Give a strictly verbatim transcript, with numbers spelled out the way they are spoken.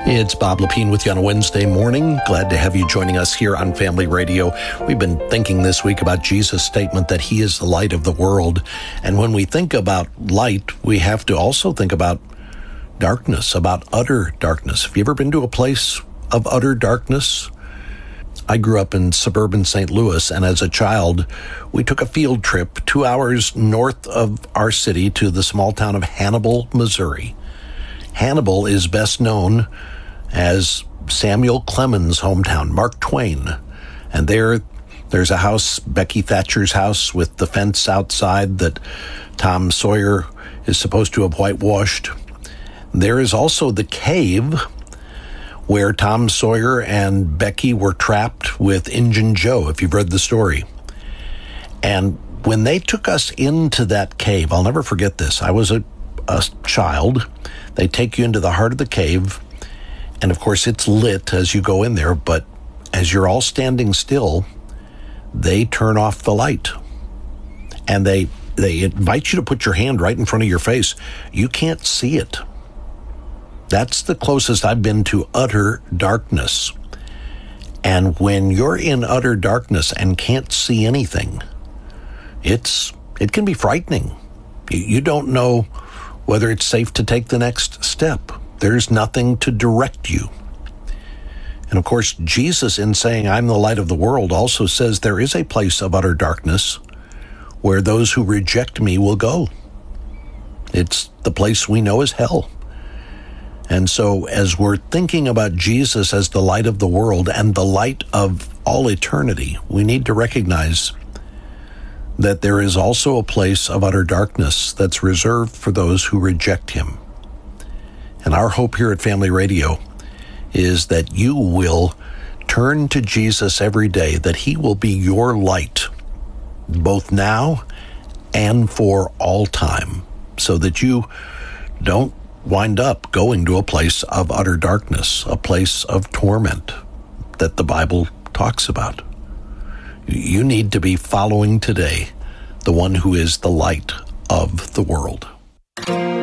It's Bob Lepine with you on a Wednesday morning. Glad to have you joining us here on Family Radio. We've been thinking this week about Jesus' statement that he is the light of the world. And when we think about light, we have to also think about darkness, about utter darkness. Have you ever been to a place of utter darkness? I grew up in suburban Saint Louis, and as a child, we took a field trip two hours north of our city to the small town of Hannibal, Missouri. Hannibal is best known as Samuel Clemens' hometown, Mark Twain. And there, there's a house, Becky Thatcher's house, with the fence outside that Tom Sawyer is supposed to have whitewashed. There is also the cave where Tom Sawyer and Becky were trapped with Injun Joe, if you've read the story. And when they took us into that cave, I'll never forget this. I was a, a child. They take you into the heart of the cave, and of course it's lit as you go in there, but as you're all standing still, they turn off the light. And they they invite you to put your hand right in front of your face. You can't see it. That's the closest I've been to utter darkness. And when you're in utter darkness and can't see anything, it's it can be frightening. You don't know whether it's safe to take the next step. There's nothing to direct you. And of course, Jesus, in saying, I'm the light of the world, also says there is a place of utter darkness where those who reject me will go. It's the place we know as hell. And so as we're thinking about Jesus as the light of the world and the light of all eternity, we need to recognize that there is also a place of utter darkness that's reserved for those who reject him. And our hope here at Family Radio is that you will turn to Jesus every day, that he will be your light, both now and for all time, so that you don't wind up going to a place of utter darkness, a place of torment that the Bible talks about. You need to be following today the one who is the light of the world.